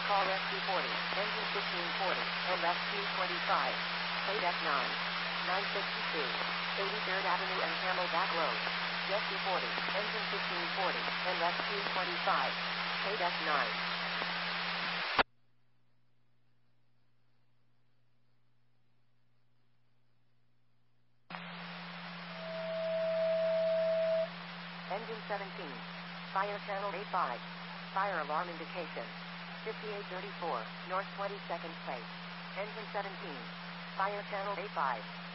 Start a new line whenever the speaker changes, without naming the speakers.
Call SQ40, engine 1640, and SQ25. Plate F9. 962. 83rd Avenue and Camelback Road. SQ40, engine 1640, and SQ25. Plate F9. Engine 17. Fire channel A5. Fire alarm indication. 5834, North 22nd Place. Engine 17. Fire channel A5.